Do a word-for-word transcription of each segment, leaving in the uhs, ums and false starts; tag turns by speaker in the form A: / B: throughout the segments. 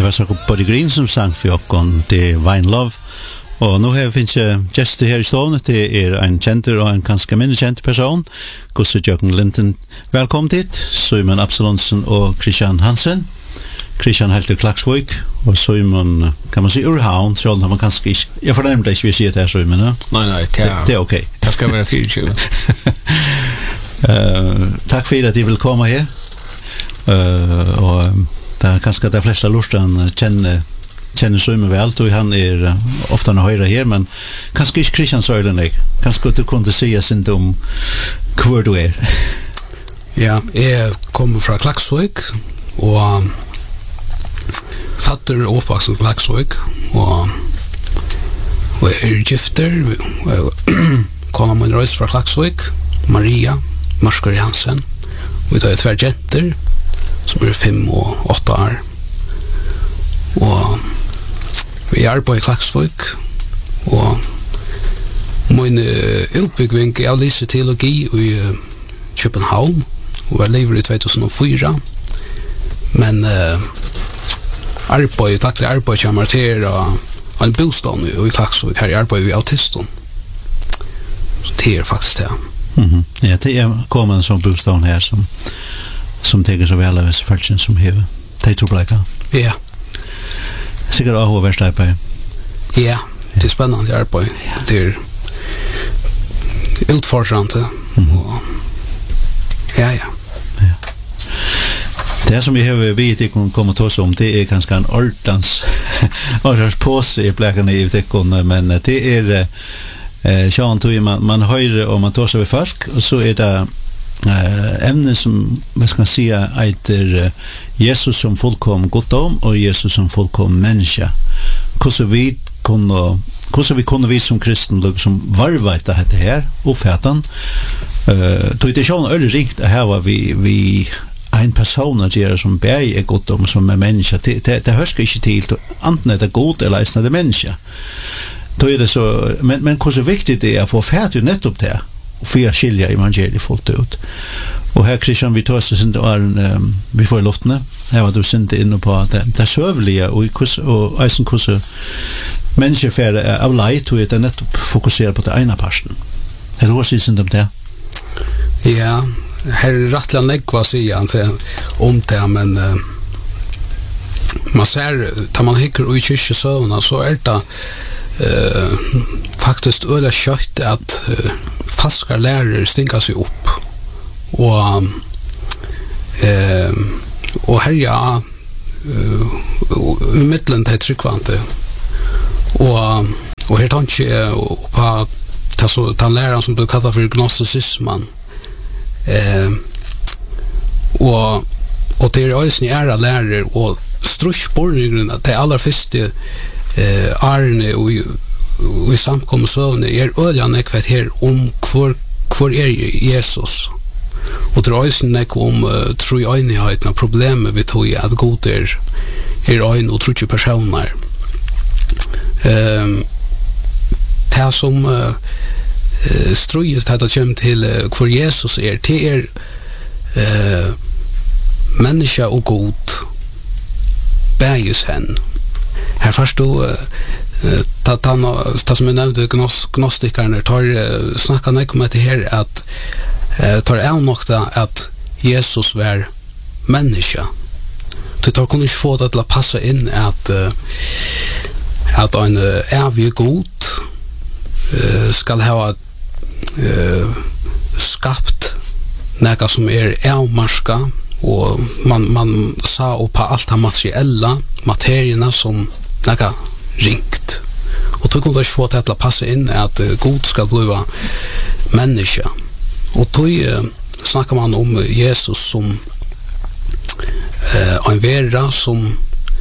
A: var så Body Green som sang för oss, det är Wine Love. Og nå har vi finnet gester her i stående, det er en kjenter og en ganske mindre kjent person, Gusse Jørgen Linden. Velkommen dit, Simon Absalonsen og Christian Hansen. Christian helt til Klaksvik, og Simon, kan man si, Urhavn, så har man kanskje ikke, jeg fornemmer det ikke vi sier det her, Simon, ja?
B: Nei, nei, det er,
A: det er ok.
B: Det skal være fireogtyve.
A: uh, takk for at de vil komme her, uh, og det er kanskje de fleste lortene kjenner känner Simon väl, och han är uh, ofta när höra här, men kanske inte Christian Sören jag. Kanske du kunde säga sin om hur du är.
C: Ja, jag kommer från Klaksvik och um, fattar och uppvuxen i Klaksvik och och är gifter och kommer min röst från Klaksvik, Maria Marskor Jansen. Och det är två jenter som är fem och åtta år. Og vi er på i Klaksvik, og min utbygging er lyset teologi i København, og var lever i två tusen og fyra, men uh, arbeid, daglig arbeid kommer til og en bostad i Klaksvik, her arbeid vi autisten. Så det er faktisk det.
A: Mm-hmm. Ja, det er kommet som bostad her som, som tenker så vel av disse følelsen som hever. Det er trobleka.
C: Ja.
A: Sikkert også verst arbeid.
C: Ja, det er spennende arbeid. Det er utfordrende.
A: Mm.
C: Ja, ja.
A: Ja. Det som vi har vidt ikke kommet til oss om, det er kanskje en ordens ordens påse i plekkene i vidt, men det er eh, sånn tog man, man hører og man tar seg ved folk, og så er det Uh, emne som, vad ska man säga, heter uh, Jesus som fullkom godom och Jesus som fullkom människa. Hur vi kunde hur vi kunde vi som kristen som varvata det här uppfattan. Uh, då det sjön öll rikt här var vi vi en person att göra som berg är godom som är människa. Det det, det hörs inte till antingen det god eller är det människa. Då är det så, men men hur viktigt det är att få färdigt nettopp det. Och för att skilja evangeliet fullt ut. Och här Christian, vi tar oss inte um, vi får i luftene. Här var du inte inne på det, det sövliga och och eisen kurser människofärd av light och det nettopp fokuserar på det ena parten. Är det också inte om det?
C: Ja, här är rättligen nekva sidan om det, men uh, man ser, tar man hickar i kyrkesövna så är det uh, faktiskt öliga kött att uh, faskar lärare stinka sig upp och eh och här ja i mitten det tryckvante och och här tanke på ta så ta läraren som du kallar för gnosticismen eh och och det är ju era lärare och struschborningen att det allra första eh Arne och i samkomsövne är öljan ekvat här om kvar kvar är Jesus och dröjsen är om uh, tro i enigheten av problemet vi tog att god är är en och trodde personer ehm det som uh, strujet att komma till uh, kvar Jesus är det är uh, människa och god bäges hen här förstår uh, ta ta ta som jag nämnde gnostikerna tar snacka mycket om det här att tar är nog att Jesus var människa. Du tar kunde inte få det att passa in att att en evig god ska ha skapt något som är avmarska och man man sa och på allt det materiella materierna som något ringt. Och då kunde jag få det att passa in att uh, god ska bli människa. Och då uh, snackar man om Jesus som uh, en vera som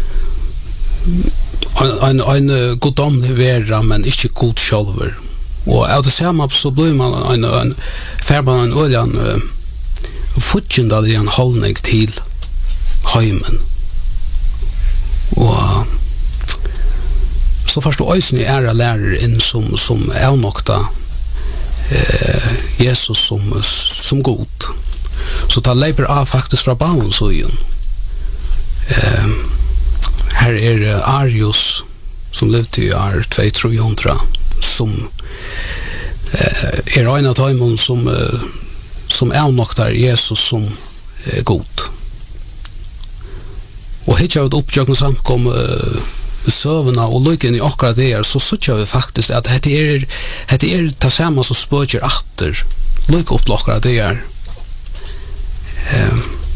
C: en, en, en godomlig vera men inte god själver. Och av det samma så blir man en, en färban en oljan uh, fortjända en hållning till heimen. Och så först då ösn är era lärare in som som är nokta eh Jesus som som god. Så ta labor av faktiskt från barn så ju. Eh här her er Arius som levde i år två tre hundra som eh, er en av dem som eh, som avnoktar Jesus som eh, god. Og hit har vi oppgjøkken samkom eh, søvna og lykken i akkurat det er, så sutja vi faktisk at dette er dette er det samme som spøker atter lykke opp til akkurat det er. Eh,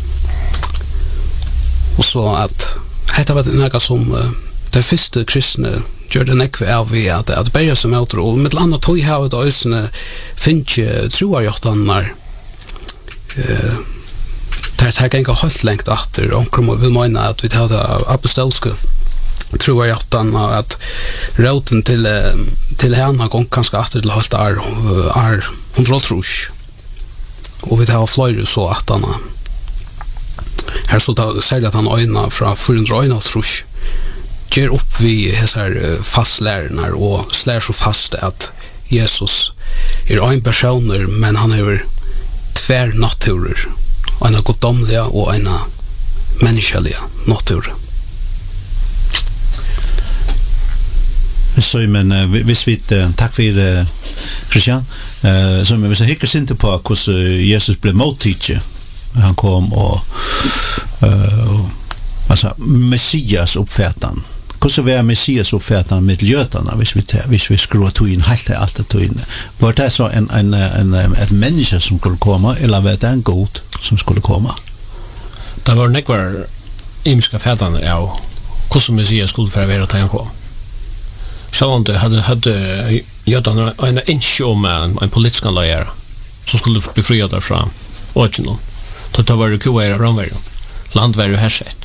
C: og så at dette var noe som uh, de første kristne gjør det nekve av vi at, at berge som eldre, og med annet tog her og øsene finnes ikke troarhjortaner uh, det er ikke helt lengt atter, og vi vil mene at vi tar det apostolske troarhjortaner, at råten til, til henne går kanskje atter til helt er, er hundreåtrus, og vi tar flere så at han her så da særlig at han øyna fra fire hundre øyna trus ger opp vi her fastlærerne og slær så fast at Jesus er en personer, men han er tver naturer, en goddomlige og en menneskelige naturer.
A: Så men hvis vi takk for Christian, så hvis jeg hikker sinte på hvordan Jesus ble mottidget, han kom och uh, alltså Messias uppfattan. Hur så var Messias uppfattan med jötarna hvis vi hvis vi skulle ta in helt allt att ta in. Var det så en en en ett människa som skulle komma eller var det en god som skulle komma?
B: Det var nekvar imska fätan ja. Hur som Messias skulle för vara att han kom. Så han hade hade jötarna en inshowman, en politisk lawyer som skulle befria därifrån. Original. Då var det kuera ramver. Land var ju här sett.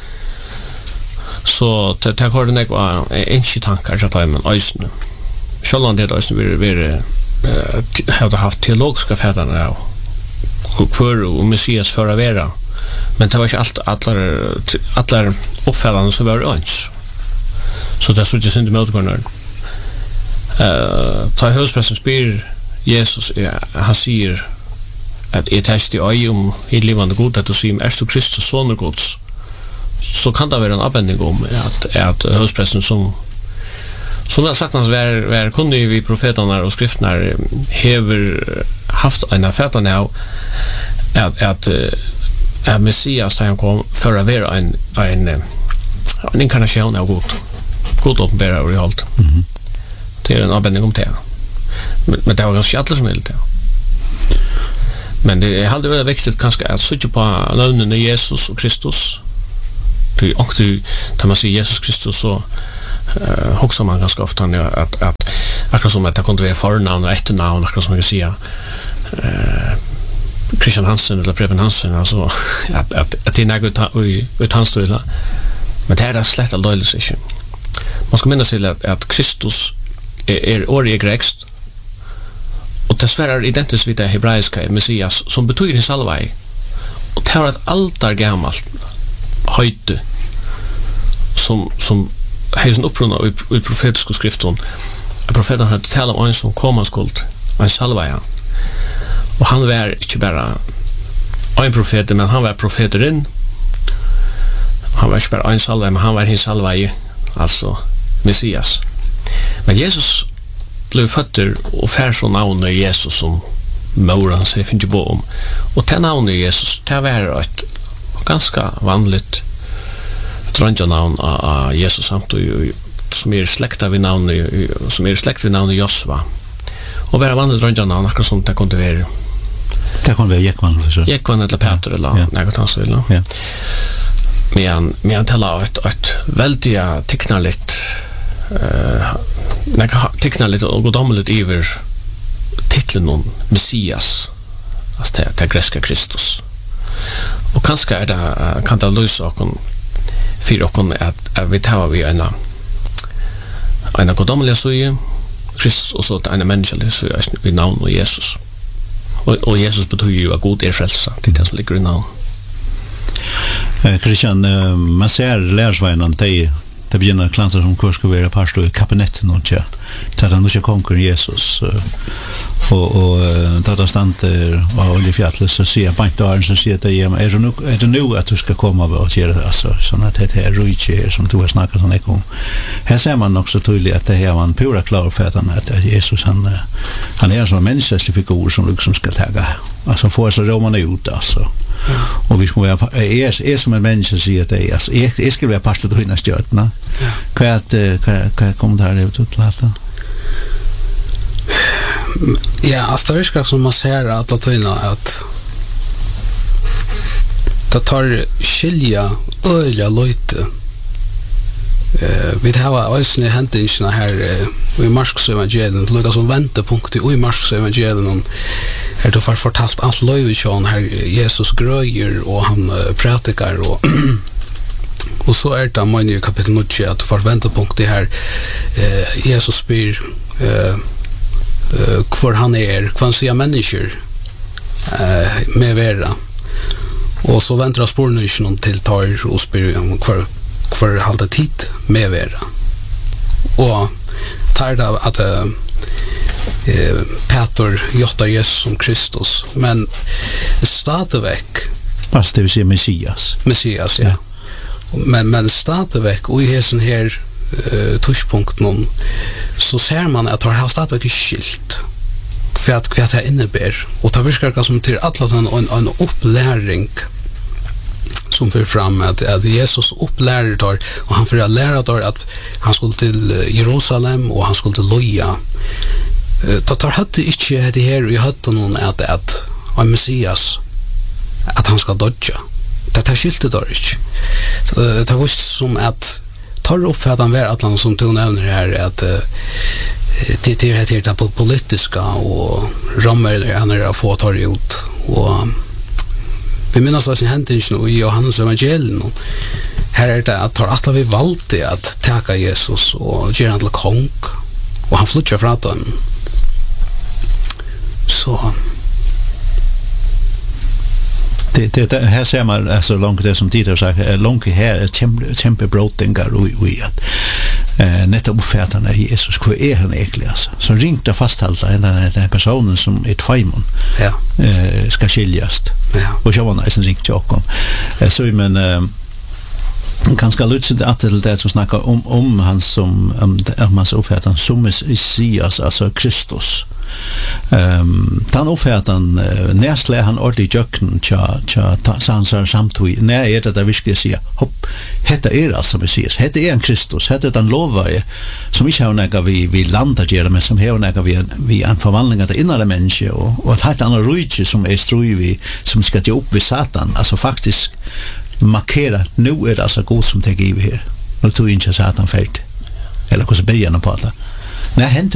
B: Så det det har det några inte tankar så att man ösnen. Självan det ösnen vi vi hade haft teologiska fäderna ja. För och Messias för att vara. Men det var inte allt alla alla uppfällande så var öns. Så det så just inte med utgången. Eh ta huspressen spyr Jesus ja, han säger at et test i øye om i livande god at du sier er du Kristus son og gods, så kan det være en avbending om at, at høyspressen som som det har sagt hans vær, vær kunnig vi profeterna og skriftene hever haft en affætan av at, at, at Messias han kom for å være en, en, en inkarnasjon av god god åpenbærer og realt mm-hmm. Det er en avbending om det men, men det var ganske alle som helst det. Men det är aldrig väldigt viktigt kanske att söka på namnen av Jesus och Kristus. Det och det när man säger Jesus Kristus så eh också man ganska ofta att att akkurat som att det kunde vara förnamn och efternamn akkurat som jag säger eh Christian Hansen eller Preben Hansen alltså att att att det är något ut hans stöd. Men det är det slett alldeles inte. Man ska minnas till att, att Kristus är, är årig grext. Och det svärar identiskt vid det hebraiska Messias som betyder i salvai. Och det har ett altar gammalt höjte som som heisen upprunna i, i profetiska skriften. Profeten hade talat om en som kom hans skuld, en salvai. Och han var inte bara en profet, men han var profeterin. Han var inte bara en salvai, men han var hin salvai, alltså Messias. Men Jesus blev fötter och fär så navnet Jesus som Moran säger finns ju på om. Och det navnet Jesus, det var ett ganska vanligt drönjanavn av Jesus samt och som är släkta vid navnet som är släkt vid navnet Josva. Och var vanligt drönjanavn akkurat som det kunde vara.
A: Det kunde vara Jekvan för så.
B: Jekvan eller Peter eller något annat så vill. Ja. Men men han talar ett ett väldigt tecknarligt eh när jag tecknar lite och godomligt över titeln om Messias, alltså det, det grekiska Kristus. Och kanske är det kan det lösa och för och att, att vi tar vi en en godomlig så Kristus och så en mänsklig så i namn av Jesus. Och, och Jesus betyder ju att god är frälsa, det är det som ligger i namn.
A: Eh, Christian, man ser lärsvännen till det begynner klantar som kurs ska vara pastor i kabinetten och ja. Tar han nu konkurren Jesus och och tar det stanter och oljefjallet så ser jag bankdaren så ser det är är det nu är det nu att du ska komma och göra det alltså så att det är ruiche som du har snackat om det. Här ser man också tydligt att det här var en pura klar för att Jesus han han är som en mänsklig figur som liksom ska ta alltså få så romarna ut alltså. Och vi ska vara är är som en människa säger det alltså är ska vara pastor då innan stjärna. Kan jag kan jag komma där ut och låta.
C: Ja, alltså det är som man ser att att tyna att det tar skilja öliga löjte. Eh vi har ösnä händelserna här i Markus evangeliet, lukar som vändpunkt i Markus evangeliet här då får fortalt allt löjvisjon här Jesus gröjer och han uh, pratikar och och så är det man i kapitel nio att får vändpunkt det här eh Jesus spyr eh Uh, kvar han är kvansiga människor uh, med vera och så väntar spårningen till tar och spyr om kvar, kvar halta tid med vera och tar det att uh, uh, Peter jottar Jesus som Kristus men stadigväck
A: fast det vill säga Messias
C: Messias, ja, ja. men, men stadigväck och i hesen här uh, touchpunkt någon så ser man att det har stadigväck skilt för att vad det innebär och det verkar som till alla en, en, en uppläring som för fram att, att Jesus upplärde där och han för att lära där att han skulle till Jerusalem och han skulle till Loja det tar hade inte det här i hade någon att att en Messias att han ska dodja det tar skilt där inte det var som att tar upp för att han var att som tog nämner här att det det är det på politiska och ramar han är att få ta det ut och vi minns vad som hände i Johannes evangeliet här är det att tar att vi valde att täcka Jesus och göra han till kung och han flyttar från dem så
A: det det, det här ser man alltså långt det som tidigare sagt är långt här är kämpe kämpe brotingar och vi att eh nettopp uppfattarna Jesus hur är han egentligen alltså så ringte fasthålla den den personen som ett faimon
C: ja
A: eh ska skiljas
C: ja
A: och jag var nästan ringt jag kom så men eh ganska lutsigt att det som snackar om om han som om, om hans uppfattning som Messias alltså Kristus. Ehm um, tan uppfattan uh, nästlä han ordentligt jökn cha cha sansar samtui när är det där vi ska se hopp heter är alltså Messias heter är en Kristus heter den lovare som inte har några vi vi landar gera men som har några vi vi en förvandling av det inre människa och och ett helt annat rike som är strui vi som ska ge upp vid Satan alltså faktiskt markera nu är det alltså god som tar giv här nu tog inte Satan fällt eller hur så börjar på det när